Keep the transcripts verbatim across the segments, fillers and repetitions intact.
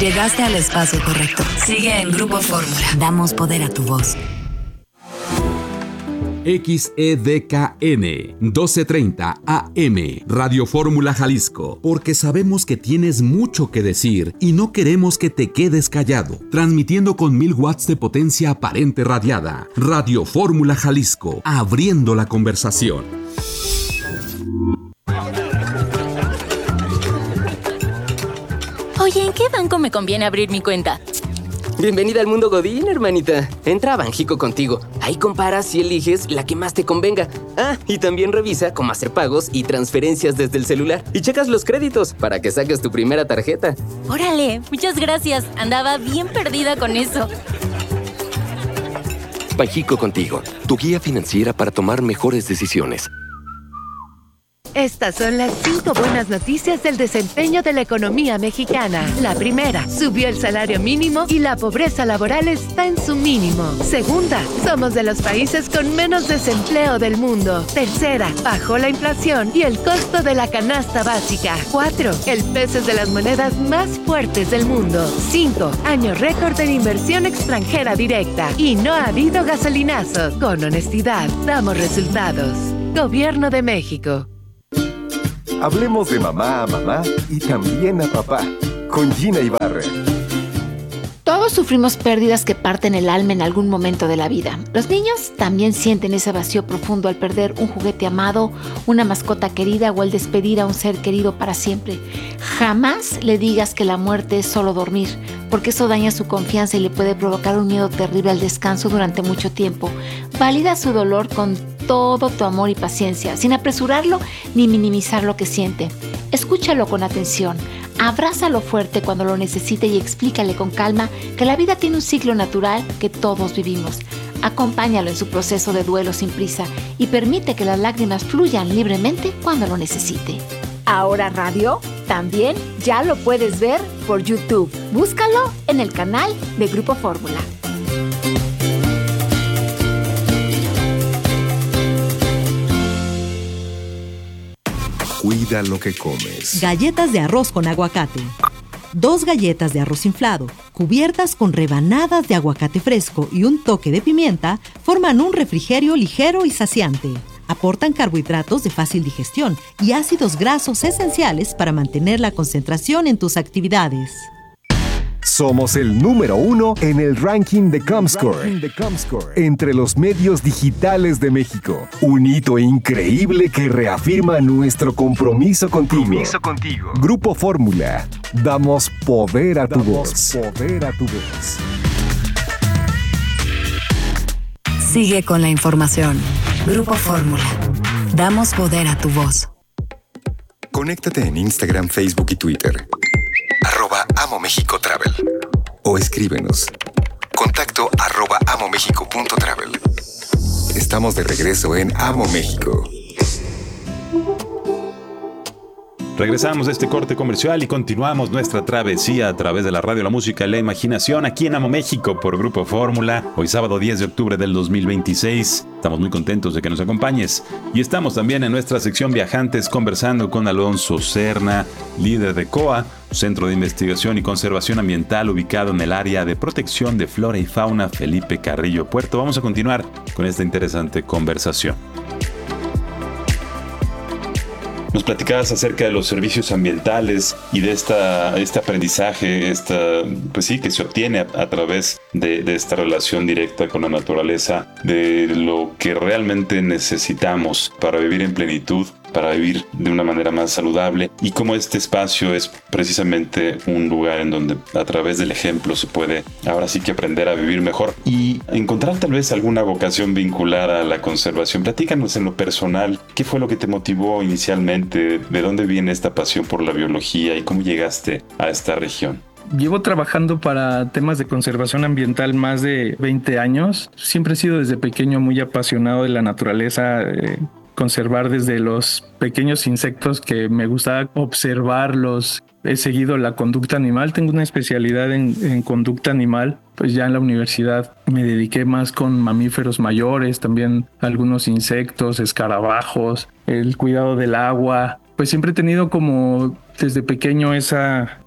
Llegaste al espacio correcto. Sigue en Grupo Fórmula. Damos poder a tu voz. X E D K N doce treinta A M Radio Fórmula Jalisco, porque sabemos que tienes mucho que decir y no queremos que te quedes callado. Transmitiendo con mil watts de potencia aparente radiada. Radio Fórmula Jalisco, abriendo la conversación. Oye, ¿en qué banco me conviene abrir mi cuenta? Bienvenida al mundo Godín, hermanita. Entra a Banjico Contigo. Ahí comparas y eliges la que más te convenga. Ah, y también revisa cómo hacer pagos y transferencias desde el celular. Y checas los créditos para que saques tu primera tarjeta. Órale, muchas gracias. Andaba bien perdida con eso. Banjico Contigo, tu guía financiera para tomar mejores decisiones. Estas son las cinco buenas noticias del desempeño de la economía mexicana. La primera, subió el salario mínimo y la pobreza laboral está en su mínimo. Segunda, somos de los países con menos desempleo del mundo. Tercera, bajó la inflación y el costo de la canasta básica. Cuatro, el peso es de las monedas más fuertes del mundo. Cinco, año récord en inversión extranjera directa. Y no ha habido gasolinazos. Con honestidad, damos resultados. Gobierno de México. Hablemos de mamá a mamá y también a papá, con Gina Ibarra. Todos sufrimos pérdidas que parten el alma en algún momento de la vida. Los niños también sienten ese vacío profundo al perder un juguete amado, una mascota querida o al despedir a un ser querido para siempre. Jamás le digas que la muerte es solo dormir, porque eso daña su confianza y le puede provocar un miedo terrible al descanso durante mucho tiempo. Valida su dolor con todo tu amor y paciencia, sin apresurarlo ni minimizar lo que siente. Escúchalo con atención, abrázalo fuerte cuando lo necesite y explícale con calma que la vida tiene un ciclo natural que todos vivimos. Acompáñalo en su proceso de duelo sin prisa y permite que las lágrimas fluyan libremente cuando lo necesite. Ahora Radio también ya lo puedes ver por YouTube. Búscalo en el canal de Grupo Fórmula. Cuida lo que comes. Galletas de arroz con aguacate. Dos galletas de arroz inflado, cubiertas con rebanadas de aguacate fresco y un toque de pimienta, forman un refrigerio ligero y saciante. Aportan carbohidratos de fácil digestión y ácidos grasos esenciales para mantener la concentración en tus actividades. Somos el número uno en el ranking de Comscore, entre los medios digitales de México. Un hito increíble que reafirma nuestro compromiso contigo. Compromiso contigo. Grupo Fórmula. Damos poder a tu voz. Poder a tu voz. Sigue con la información. Grupo Fórmula. Damos poder a tu voz. Conéctate en Instagram, Facebook y Twitter. Arroba Amo México Travel. O escríbenos. Contacto arroba amomexico.travel. Estamos de regreso en Amo México. Regresamos de este corte comercial y continuamos nuestra travesía a través de la radio, la música y la imaginación aquí en Amo México por Grupo Fórmula. Hoy sábado diez de octubre del dos mil veintiséis. Estamos muy contentos de que nos acompañes. Y estamos también en nuestra sección Viajantes conversando con Alonso Serna, líder de C O A, Centro de Investigación y Conservación Ambiental ubicado en el área de protección de flora y fauna Felipe Carrillo Puerto. Vamos a continuar con esta interesante conversación. Nos platicabas acerca de los servicios ambientales y de esta, este aprendizaje, esta, pues sí, que se obtiene a, a través de, de esta relación directa con la naturaleza, de lo que realmente necesitamos para vivir en plenitud, para vivir de una manera más saludable, y cómo este espacio es precisamente un lugar en donde a través del ejemplo se puede ahora sí que aprender a vivir mejor y encontrar tal vez alguna vocación vinculada a la conservación. Platícanos en lo personal, ¿qué fue lo que te motivó inicialmente? ¿De dónde viene esta pasión por la biología y cómo llegaste a esta región? Llevo trabajando para temas de conservación ambiental más de veinte años. Siempre he sido desde pequeño muy apasionado de la naturaleza, eh, conservar desde los pequeños insectos que me gustaba observarlos. He seguido la conducta animal, tengo una especialidad en, en conducta animal. Pues ya en la universidad me dediqué más con mamíferos mayores, también algunos insectos, escarabajos, el cuidado del agua. Pues siempre he tenido como desde pequeño esa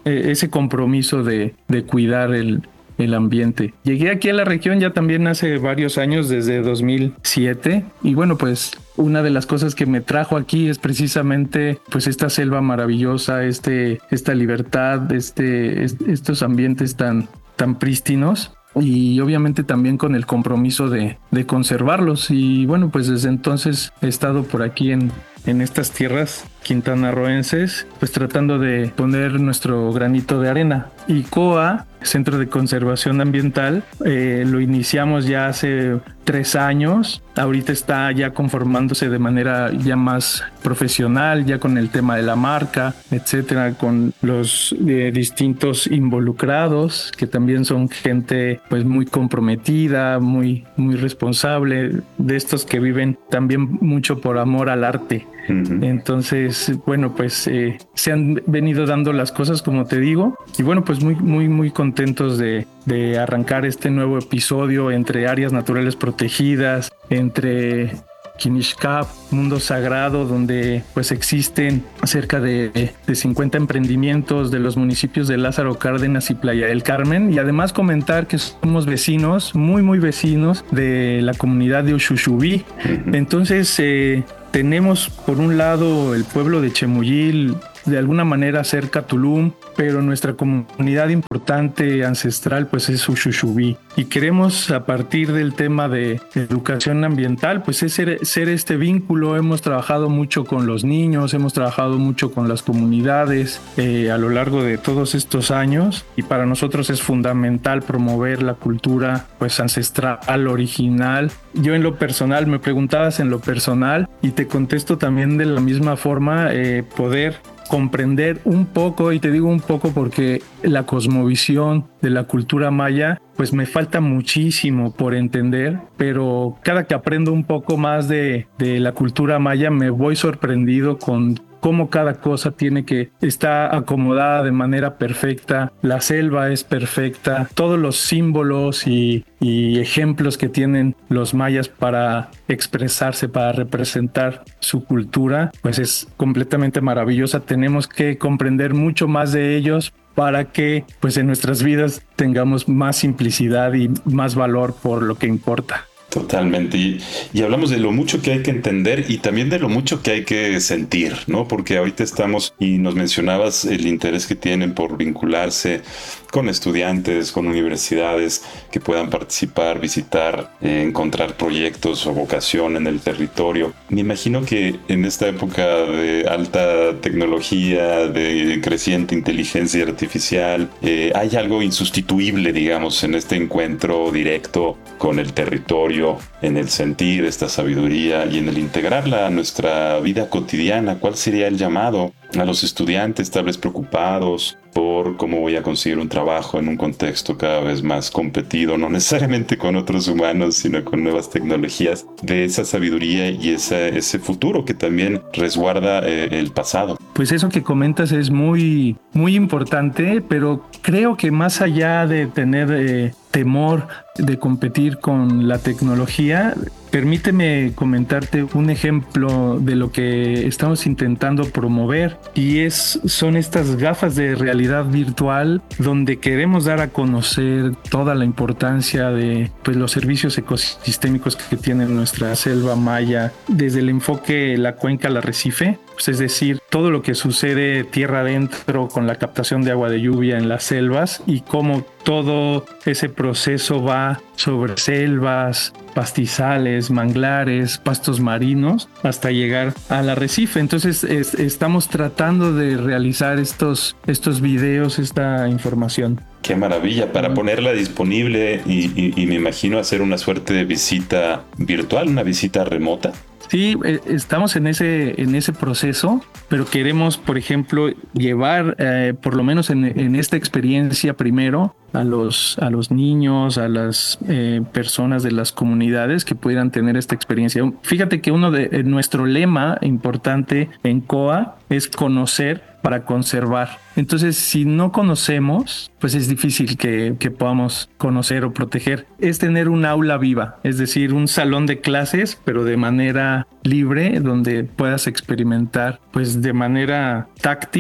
eh, ese compromiso de, de cuidar el, el ambiente. Llegué aquí a la región ya también hace varios años, desde dos mil siete, y bueno, pues una de las cosas que me trajo aquí es precisamente pues esta selva maravillosa, este, esta libertad, este, est- estos ambientes tan, tan prístinos. Y obviamente también con el compromiso de, de conservarlos. Y bueno, pues desde entonces he estado por aquí en, en estas tierras quintanarroenses, pues tratando de poner nuestro granito de arena. Y C O A, Centro de Conservación Ambiental, eh, lo iniciamos ya hace tres años. Ahorita está ya conformándose de manera ya más profesional, ya con el tema de la marca, etcétera, con los eh, distintos involucrados, que también son gente pues muy comprometida, muy, muy responsable, de estos que viven también mucho por amor al arte. Uh-huh. Entonces, bueno, pues eh, se han venido dando las cosas, como te digo, y bueno, pues muy, muy, muy contentos de, de arrancar este nuevo episodio entre áreas naturales protegidas, entre Quinixcap, Mundo Sagrado, donde pues existen cerca de, de cincuenta emprendimientos de los municipios de Lázaro Cárdenas y Playa del Carmen, y además comentar que somos vecinos, muy muy vecinos de la comunidad de Uxuxubí. Entonces eh, tenemos por un lado el pueblo de Chemuyil, de alguna manera cerca a Tulum, pero nuestra comunidad importante ancestral pues es Uxuxubí, y queremos, a partir del tema de educación ambiental, pues es ser, ser este vínculo. Hemos trabajado mucho con los niños, hemos trabajado mucho con las comunidades eh, a lo largo de todos estos años, y para nosotros es fundamental promover la cultura pues ancestral, original. Yo en lo personal, me preguntabas en lo personal, y te contesto también de la misma forma, eh, poder comprender un poco, y te digo un poco porque la cosmovisión de la cultura maya pues me falta muchísimo por entender, pero cada que aprendo un poco más de, de la cultura maya me voy sorprendido con cómo cada cosa tiene que estar acomodada de manera perfecta. La selva es perfecta, todos los símbolos y, y ejemplos que tienen los mayas para expresarse, para representar su cultura, pues es completamente maravillosa. Tenemos que comprender mucho más de ellos para que pues en nuestras vidas tengamos más simplicidad y más valor por lo que importa. Totalmente. Y, y hablamos de lo mucho que hay que entender y también de lo mucho que hay que sentir, ¿no? Porque ahorita estamos, y nos mencionabas el interés que tienen por vincularse con estudiantes, con universidades que puedan participar, visitar, eh, encontrar proyectos o vocación en el territorio. Me imagino que en esta época de alta tecnología, de creciente inteligencia artificial, eh, hay algo insustituible, digamos, en este encuentro directo con el territorio, en el sentir esta sabiduría y en el integrarla a nuestra vida cotidiana. ¿Cuál sería el llamado a los estudiantes, tal vez preocupados por cómo voy a conseguir un trabajo en un contexto cada vez más competido, no necesariamente con otros humanos, sino con nuevas tecnologías, de esa sabiduría y esa, ese futuro que también resguarda eh, el pasado? Pues eso que comentas es muy, muy importante, pero creo que más allá de tener eh, temor de competir con la tecnología, permíteme comentarte un ejemplo de lo que estamos intentando promover, y es, son estas gafas de realidad virtual, donde queremos dar a conocer toda la importancia de pues, los servicios ecosistémicos que tiene nuestra selva maya, desde el enfoque la cuenca al arrecife, pues es decir, todo lo que sucede tierra adentro con la captación de agua de lluvia en las selvas, y cómo todo ese proceso va sobre selvas, pastizales, manglares, pastos marinos, hasta llegar al arrecife. Entonces es, estamos tratando de realizar estos, estos videos, esta información. Qué maravilla, para ponerla disponible y, y, y me imagino hacer una suerte de visita virtual, una visita remota. Sí, estamos en ese, en ese proceso, pero queremos, por ejemplo, llevar, eh, por lo menos en, en esta experiencia primero, a los, a los niños, a las eh, personas de las comunidades que pudieran tener esta experiencia. Fíjate que uno de eh, nuestro lema importante en C O A es conocer para conservar. Entonces, si no conocemos, pues es difícil que, que podamos conocer o proteger. Es tener un aula viva, es decir, un salón de clases, pero de manera libre, donde puedas experimentar, pues de manera táctil,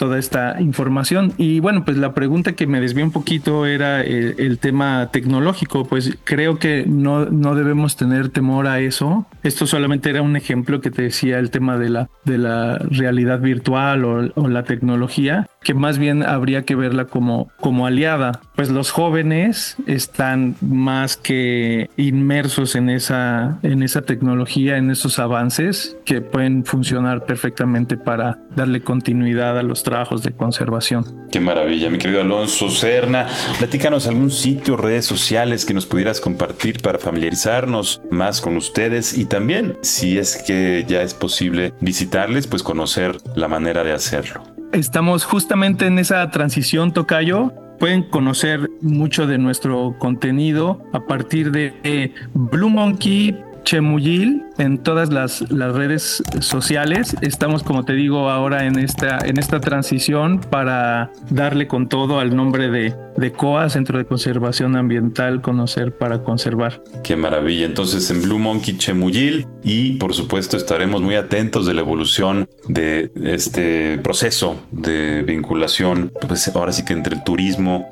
toda esta información. Y bueno, pues la pregunta que me desvió un poquito era el, el tema tecnológico. Pues creo que no, no debemos tener temor a eso. Esto solamente era un ejemplo que te decía, el tema de la, de la realidad virtual o, o la tecnología, que más bien habría que verla como, como aliada. Pues los jóvenes están más que inmersos en esa, en esa tecnología, en esos avances que pueden funcionar perfectamente para darle continuidad a los trabajos de conservación. Qué maravilla, mi querido Alonso Serna. Platícanos algún sitio, redes sociales que nos pudieras compartir para familiarizarnos más con ustedes y también, si es que ya es posible visitarles, pues conocer la manera de hacerlo. Estamos justamente en esa transición, tocayo. Pueden conocer mucho de nuestro contenido a partir de eh, Blue Monkey Chemuyil en todas las, las redes sociales. Estamos, como te digo, ahora en esta, en esta transición para darle con todo al nombre de, de C O A, Centro de Conservación Ambiental, Conocer para Conservar. Qué maravilla. Entonces en Blue Monkey Chemuyil, y por supuesto estaremos muy atentos de la evolución de este proceso de vinculación, pues ahora sí que entre el turismo